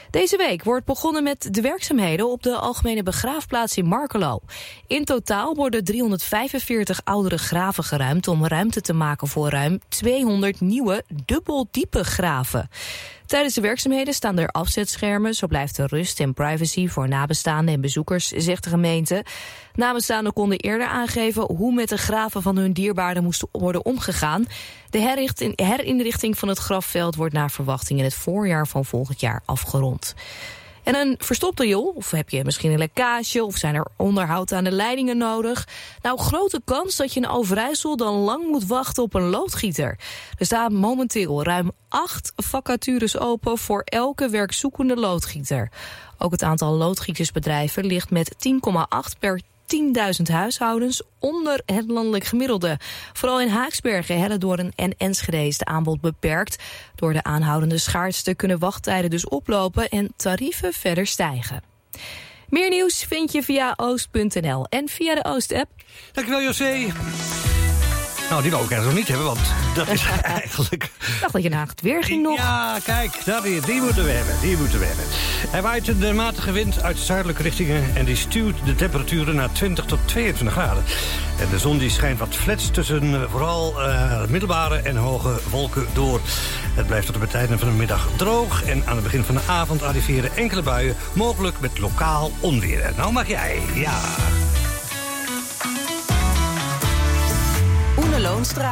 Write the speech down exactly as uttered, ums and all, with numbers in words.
Deze week wordt begonnen met de werkzaamheden op de algemene begraafplaats in Markelo. In totaal worden driehonderdvijfenveertig oudere graven geruimd om ruimte te maken voor ruim tweehonderd nieuwe dubbeldiepe graven. Tijdens de werkzaamheden staan er afzetschermen, zo blijft er rust en privacy voor nabestaanden en bezoekers, zegt de gemeente. Nabestaanden konden eerder aangeven hoe met de graven van hun dierbaarden moest worden omgegaan. De herinrichting van het grafveld wordt naar verwachting in het voorjaar van volgend jaar afgerond. En een verstopte riool, of heb je misschien een lekkage, of zijn er onderhoud aan de leidingen nodig? Nou, grote kans dat je in Overijssel dan lang moet wachten op een loodgieter. Er staan momenteel ruim acht vacatures open voor elke werkzoekende loodgieter. Ook het aantal loodgietersbedrijven ligt met tien komma acht per tienduizend huishoudens onder het landelijk gemiddelde. Vooral in Haaksbergen, Hellendoorn en Enschede is de aanbod beperkt. Door de aanhoudende schaarste kunnen wachttijden dus oplopen en tarieven verder stijgen. Meer nieuws vind je via oost punt n l en via de Oost-app. Dankjewel, José. Nou, die wou ik eigenlijk nog niet hebben, want dat is eigenlijk... Ik dacht dat je naar het weer ging nog. Ja, kijk, daar weer. Die moeten we hebben, die moeten we hebben. Er waait een matige wind uit zuidelijke richtingen en die stuwt de temperaturen naar twintig tot tweeëntwintig graden. En de zon die schijnt wat flats tussen vooral uh, middelbare en hoge wolken door. Het blijft tot de tijden van de middag droog en aan het begin van de avond arriveren enkele buien, mogelijk met lokaal onweer. En nou mag jij, ja... Oene Loonstra.